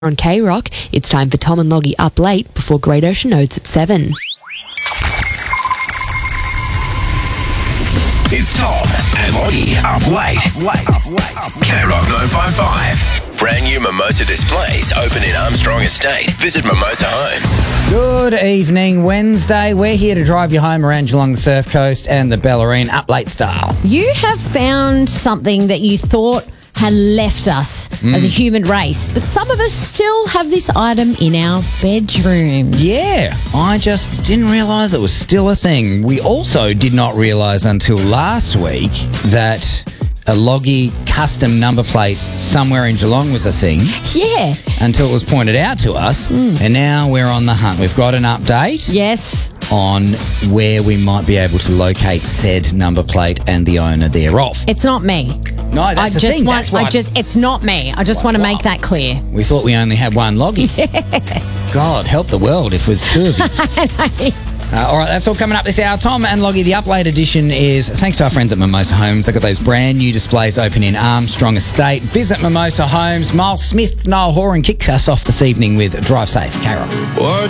On K-Rock, it's time for Tom and Loggy Up Late before Great Ocean Oats at 7. It's Tom and Loggy Up Late. K-Rock 955. Brand new Mimosa displays open in Armstrong Estate. Visit Mimosa Homes. Good evening, Wednesday. We're here to drive you home around Geelong, the Surf Coast and the Bellarine Up Late style. You have found something that you thought had left us as a human race, but some of us still have this item in our bedrooms. Yeah, I just didn't realise it was still a thing. We also did not realise until last week that a Loggy custom number plate somewhere in Geelong was a thing. Yeah. Until it was pointed out to us, and now we're on the hunt. We've got an update Yes. on where we might be able to locate said number plate and the owner thereof. It's not me. No, that's the thing. That's why it's not me. I just want to make that clear. we thought we only had one Loggy. God, help the world if there's two of you. All right, that's all coming up this hour. Tom and Loggy, the Up Late edition is thanks to our friends at Mimosa Homes. They've got those brand new displays open in Armstrong Estate. Visit Mimosa Homes. Miles Smith, Niall Horan kick us off this evening with Drive Safe. K-Rock.